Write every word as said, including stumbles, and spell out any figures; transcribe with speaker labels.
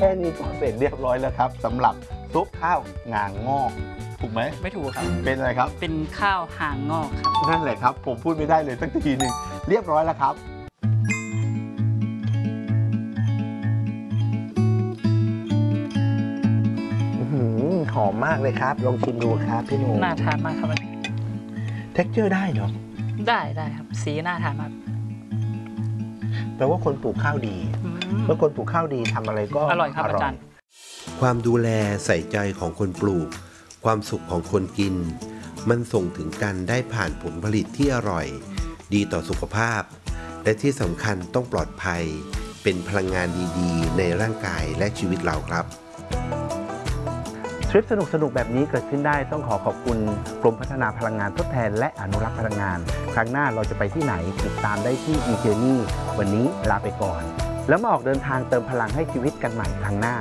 Speaker 1: ค่นี้ก็เสร็จเรียบร้อยแล้วครับสำหรับซุปข้าวงางงอกถูกไหม
Speaker 2: ไม่ถูกครับ
Speaker 1: เป็นอะไรครับ
Speaker 2: เป็นข้าวหางงอกครับ
Speaker 1: นั่นแหละครับผมพูดไม่ได้เลยสักทีหนึ่งเรียบร้อยแล้วครับหอมมากเลยครับลองชิมดูครับพี่หนู
Speaker 2: น่าทานมากครับ
Speaker 1: เท็กเจอร์ได้เนาะ
Speaker 2: ได้ได้ครับสีน่าทานมาก
Speaker 1: แปลว่าคนปลูกข้าวดีเมื่อคนปลูกข้าวดีทำอะไรก็
Speaker 2: อร่อยครับอาจารย์
Speaker 3: ความดูแลใส่ใจของคนปลูกความสุขของคนกินมันส่งถึงกันได้ผ่านผลผลิตที่อร่อยดีต่อสุขภาพและที่สำคัญต้องปลอดภัยเป็นพลังงานดีๆในร่างกายและชีวิตเราครับ
Speaker 1: ทริปสนุกๆแบบนี้เกิดขึ้นได้ต้องขอขอบคุณกรมพัฒนาพลังงานทดแทนและอนุรักษ์พลังงานครั้งหน้าเราจะไปที่ไหนติดตามได้ที่ อี Journey วันนี้ลาไปก่อนแล้วมาออกเดินทางเติมพลังให้ชีวิตกันใหม่ครั้งหน้า